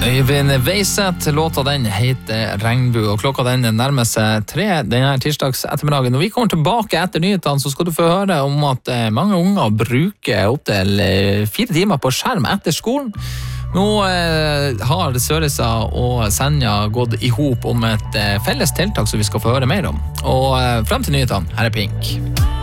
Øyvind Veiseth, låta den heter Regnbue, og klokka den nærmer seg 3 denne tirsdags ettermiddagen. Når vi kommer tilbake etter nyhetene, så skal du få høre om at mange unger bruker opp til 4 timer på skjerm etter skolen. Nå har Søresa og Senja gått ihop om et felles tiltak som vi skal få høre mer om. Og frem til nyhetene, her er Pink.